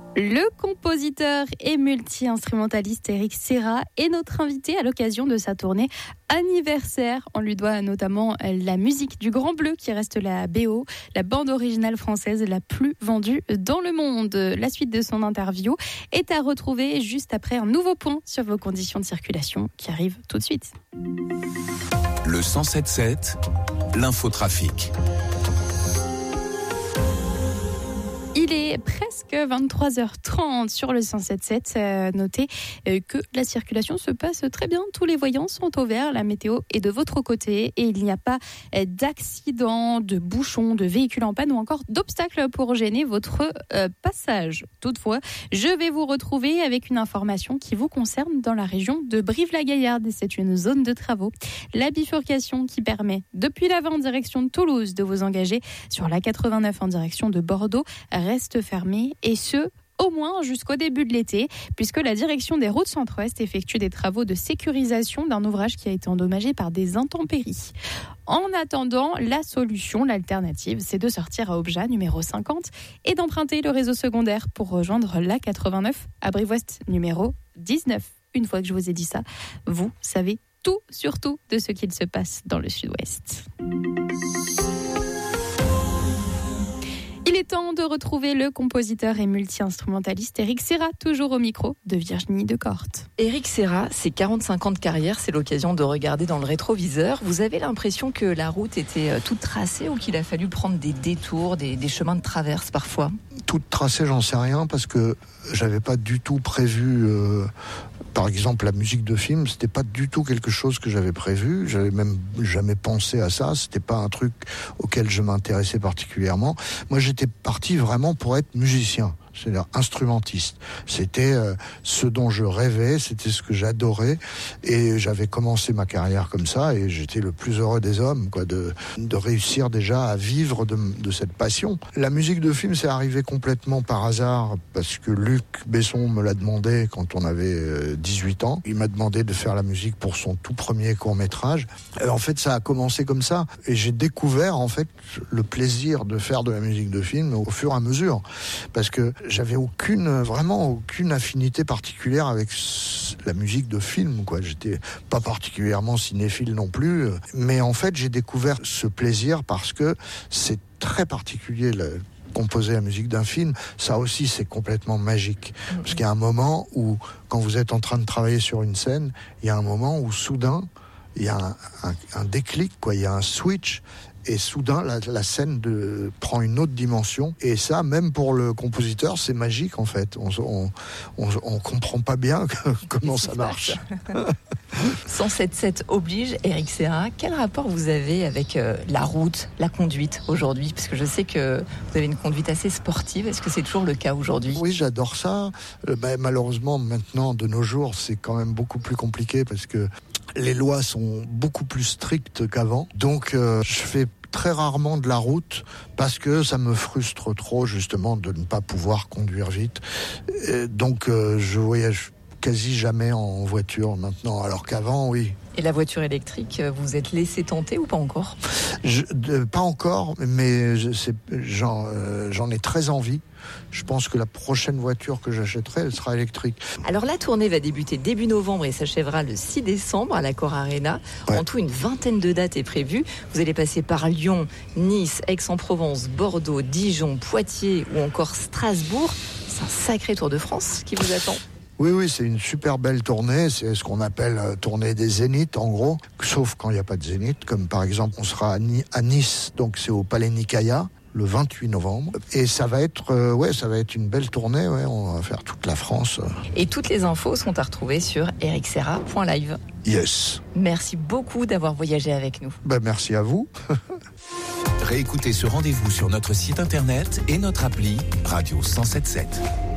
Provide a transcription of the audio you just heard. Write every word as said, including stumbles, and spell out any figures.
Le compositeur et multi-instrumentaliste Eric Serra est notre invité à l'occasion de sa tournée anniversaire. On lui doit notamment la musique du Grand Bleu qui reste la B O, la bande originale française la plus vendue dans le monde. La suite de son interview est à retrouver juste après un nouveau point sur vos conditions de circulation qui arrive tout de suite. Le cent sept sept, l'infotrafic. Il est presque vingt-trois heures trente sur le cent sept sept. Euh, notez euh, que la circulation se passe très bien. Tous les voyants sont au vert. La météo est de votre côté et il n'y a pas euh, d'accidents, de bouchons, de véhicules en panne ou encore d'obstacles pour gêner votre euh, passage. Toutefois, je vais vous retrouver avec une information qui vous concerne dans la région de Brive-la-Gaillarde. C'est une zone de travaux. La bifurcation qui permet, depuis l'avant en direction de Toulouse, de vous engager sur la quatre-vingt-neuf en direction de Bordeaux reste fermée et ce, au moins jusqu'au début de l'été, puisque la direction des routes centre-ouest effectue des travaux de sécurisation d'un ouvrage qui a été endommagé par des intempéries. En attendant, la solution, l'alternative, c'est de sortir à Obja, numéro cinquante, et d'emprunter le réseau secondaire pour rejoindre la quatre-vingt-neuf à Brive-Ouest, numéro dix-neuf. Une fois que je vous ai dit ça, vous savez tout, surtout de ce qu'il se passe dans le sud-ouest. Il est temps de retrouver le compositeur et multi-instrumentaliste Eric Serra, toujours au micro de Virginie Decorte. Eric Serra, c'est quarante-cinq ans de carrière, c'est l'occasion de regarder dans le rétroviseur. Vous avez l'impression que la route était toute tracée ou qu'il a fallu prendre des détours, des, des chemins de traverse parfois ? Toute tracée, j'en sais rien, parce que j'avais pas du tout prévu... Euh... Par exemple, la musique de film, c'était pas du tout quelque chose que j'avais prévu. J'avais même jamais pensé à ça. C'était pas un truc auquel je m'intéressais particulièrement. Moi, j'étais parti vraiment pour être musicien, c'est-à-dire instrumentiste. C'était euh, ce dont je rêvais, c'était ce que j'adorais, et j'avais commencé ma carrière comme ça, et j'étais le plus heureux des hommes, quoi, de de réussir déjà à vivre de, de cette passion. La musique de film, c'est arrivé complètement par hasard, parce que Luc Besson me l'a demandé quand on avait euh, dix-huit ans. Il m'a demandé de faire la musique pour son tout premier court-métrage. Et en fait, ça a commencé comme ça, et j'ai découvert en fait le plaisir de faire de la musique de film au fur et à mesure, parce que j'avais aucune, vraiment aucune affinité particulière avec la musique de film, quoi. J'étais pas particulièrement cinéphile non plus, mais en fait, j'ai découvert ce plaisir parce que c'est très particulier, le, composer la musique d'un film. Ça aussi, c'est complètement magique. Parce qu'il y a un moment où, quand vous êtes en train de travailler sur une scène, il y a un moment où soudain, il y a un, un, un déclic, quoi. Il y a un switch. Et soudain, la, la scène de, prend une autre dimension. Et ça, même pour le compositeur, c'est magique, en fait. On on, on, on comprend pas bien comment ça marche. cent sept sept oblige, Eric Serra. Quel rapport vous avez avec euh, la route, la conduite aujourd'hui ? Parce que je sais que vous avez une conduite assez sportive. Est-ce que c'est toujours le cas aujourd'hui ? Oui, j'adore ça. Euh, bah, malheureusement, maintenant, de nos jours, c'est quand même beaucoup plus compliqué parce que les lois sont beaucoup plus strictes qu'avant. Donc, euh, je fais très rarement de la route parce que ça me frustre trop, justement, de ne pas pouvoir conduire vite. Et donc, euh, je voyage quasi jamais en voiture maintenant, alors qu'avant, oui. Et la voiture électrique, vous vous êtes laissé tenter ou pas encore ? je, de, Pas encore, mais je, c'est, j'en, euh, j'en ai très envie. Je pense que la prochaine voiture que j'achèterai, elle sera électrique. Alors la tournée va débuter début novembre et s'achèvera le six décembre à l'Accor Arena. Ouais. En tout, une vingtaine de dates est prévue. Vous allez passer par Lyon, Nice, Aix-en-Provence, Bordeaux, Dijon, Poitiers ou encore Strasbourg. C'est un sacré Tour de France qui vous attend. Oui, oui, c'est une super belle tournée. C'est ce qu'on appelle euh, tournée des zéniths, en gros. Sauf quand il n'y a pas de zénith. Comme par exemple, on sera à, Ni- à Nice, donc c'est au Palais Nicaïa, le vingt-huit novembre. Et ça va être, euh, ouais, ça va être une belle tournée. Ouais, on va faire toute la France. Et toutes les infos sont à retrouver sur eric serra point live. Yes. Merci beaucoup d'avoir voyagé avec nous. Ben, merci à vous. Réécoutez ce rendez-vous sur notre site internet et notre appli Radio cent sept sept.